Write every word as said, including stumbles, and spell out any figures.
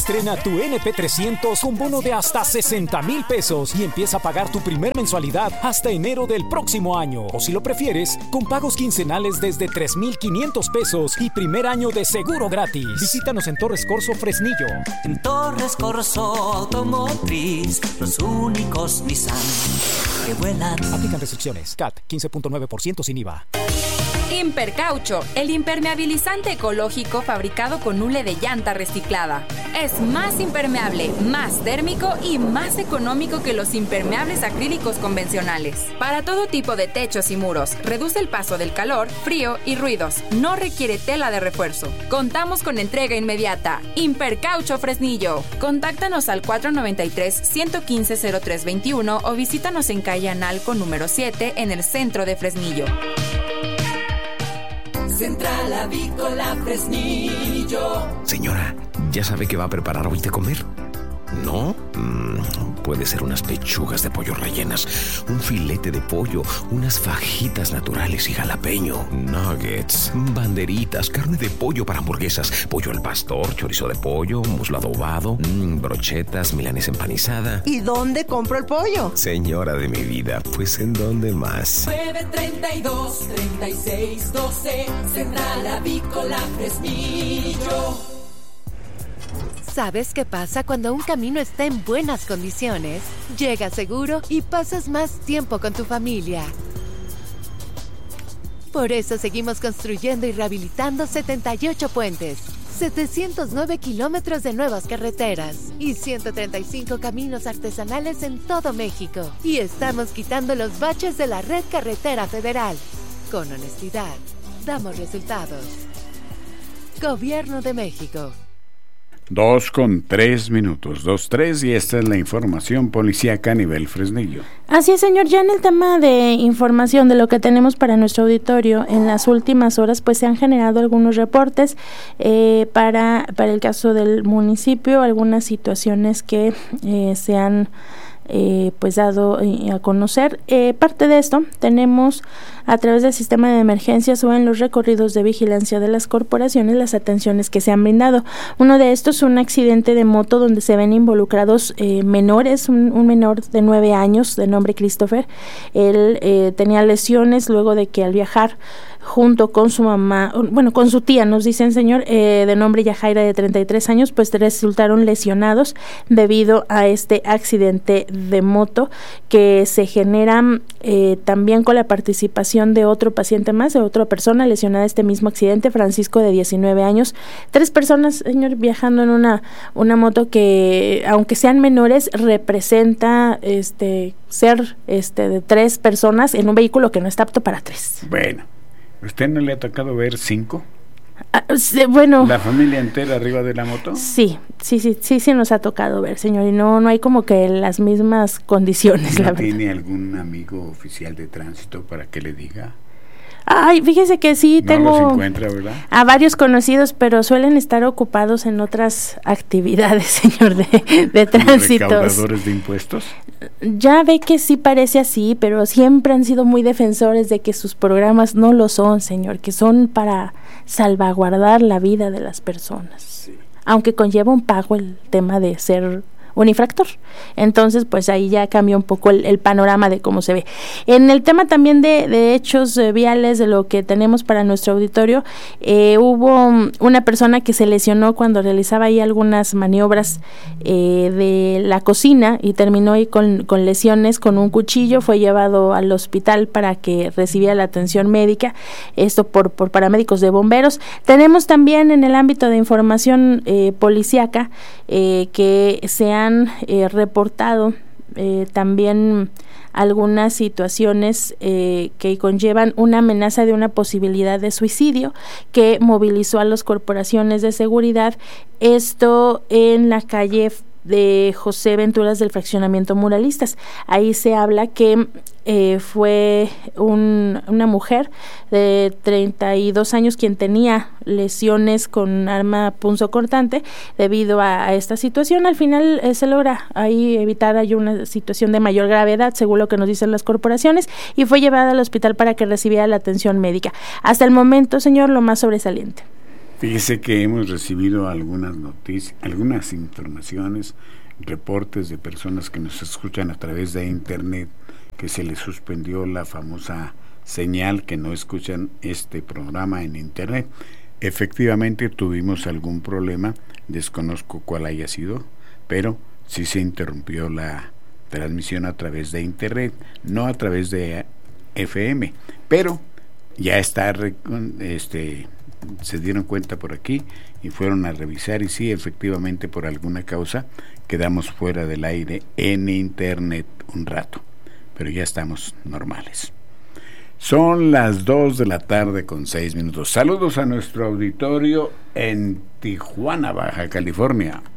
Estrena tu N P trescientos con bono de hasta sesenta mil pesos y empieza a pagar tu primer mensualidad hasta enero del próximo año. O si lo prefieres, con pagos quincenales desde tres mil quinientos pesos y primer año de seguro gratis. Visítanos en Torres Corso, Fresnillo. En Torres Corso Automotriz, los únicos Nissan que vuelan. Aplican restricciones. C A T quince punto nueve por ciento sin I V A. Impercaucho, el impermeabilizante ecológico fabricado con hule de llanta reciclada. Es más impermeable, más térmico y más económico que los impermeables acrílicos convencionales. Para todo tipo de techos y muros, reduce el paso del calor, frío y ruidos. No requiere tela de refuerzo. Contamos con entrega inmediata. Impercaucho Fresnillo. Contáctanos al cuatro noventa y tres, ciento quince, cero tres veintiuno o visítanos en calle Analco número siete en el centro de Fresnillo. Central Avícola Fresnillo. Señora, ¿ya sabe qué va a preparar hoy de comer? ¿No? Mm, puede ser unas pechugas de pollo rellenas, un filete de pollo, unas fajitas naturales y jalapeño, nuggets, banderitas, carne de pollo para hamburguesas, pollo al pastor, chorizo de pollo, muslo adobado, mmm, brochetas, milanesa empanizada. ¿Y dónde compro el pollo? Señora de mi vida, pues ¿en dónde más? nueve treinta y dos, treinta y seis, doce, Central Avícola Fresnillo. ¿Sabes qué pasa cuando un camino está en buenas condiciones? Llegas seguro y pasas más tiempo con tu familia. Por eso seguimos construyendo y rehabilitando setenta y ocho puentes, setecientos nueve kilómetros de nuevas carreteras y ciento treinta y cinco caminos artesanales en todo México. Y estamos quitando los baches de la red carretera federal. Con honestidad, damos resultados. Gobierno de México. Dos con tres minutos, dos, tres, y esta es la información policíaca a nivel Fresnillo. Así es, señor, ya en el tema de información de lo que tenemos para nuestro auditorio, en las últimas horas pues se han generado algunos reportes eh, para, para el caso del municipio, algunas situaciones que eh, se han Eh, pues dado eh, a conocer. Eh, parte de esto tenemos a través del sistema de emergencias o en los recorridos de vigilancia de las corporaciones las atenciones que se han brindado. Uno de estos es un accidente de moto donde se ven involucrados eh, menores, un, un menor de nueve años de nombre Christopher. Él eh, tenía lesiones luego de que al viajar junto con su mamá, bueno, con su tía, nos dicen, señor, eh, de nombre Yajaira, de treinta y tres años, pues resultaron lesionados debido a este accidente de moto que se genera eh, también con la participación de otro paciente más, de otra persona lesionada en este mismo accidente, Francisco, de diecinueve años. Tres personas, señor, viajando en una, una moto que, aunque sean menores, representa este ser este de tres personas en un vehículo que no está apto para tres. Bueno. ¿Usted no le ha tocado ver cinco? Ah, sí, bueno. ¿La familia entera arriba de la moto? Sí, sí, sí, sí, sí nos ha tocado ver, señor, y no, no hay como que las mismas condiciones. ¿No la tiene verdad. algún amigo oficial de tránsito para que le diga? Ay, fíjese que sí, no tengo los encuentra, ¿verdad? A varios conocidos, pero suelen estar ocupados en otras actividades, señor, de, de tránsitos. ¿Recaudadores de impuestos? Ya ve que sí parece así, pero siempre han sido muy defensores de que sus programas no lo son, señor, que son para salvaguardar la vida de las personas. Sí. Aunque conlleva un pago el tema de ser un infractor. Entonces, pues ahí ya cambia un poco el, el panorama de cómo se ve. En el tema también de, de hechos eh, viales, de lo que tenemos para nuestro auditorio, eh, hubo una persona que se lesionó cuando realizaba ahí algunas maniobras eh, de la cocina y terminó ahí con, con lesiones, con un cuchillo, fue llevado al hospital para que recibiera la atención médica, esto por, por paramédicos de bomberos. Tenemos también en el ámbito de información eh, policíaca eh, que se han Eh, reportado eh, también algunas situaciones eh, que conllevan una amenaza de una posibilidad de suicidio que movilizó a las corporaciones de seguridad, esto en la calle de José Venturas del fraccionamiento Muralistas. Ahí se habla que eh, fue un, una mujer de treinta y dos años quien tenía lesiones con arma punzocortante debido a, a esta situación. Al final eh, se logra ahí evitar hay una situación de mayor gravedad, según lo que nos dicen las corporaciones, y fue llevada al hospital para que recibiera la atención médica. Hasta el momento, señor, lo más sobresaliente. Fíjese que hemos recibido algunas noticias, algunas informaciones, reportes de personas que nos escuchan a través de internet, que se les suspendió la famosa señal, que no escuchan este programa en internet. Efectivamente tuvimos algún problema, desconozco cuál haya sido, pero sí se interrumpió la transmisión a través de internet, no a través de F M, pero ya está, este, se dieron cuenta por aquí y fueron a revisar, y sí, efectivamente por alguna causa quedamos fuera del aire en internet un rato, pero ya estamos normales. Son las dos de la tarde con seis minutos. Saludos a nuestro auditorio en Tijuana, Baja California.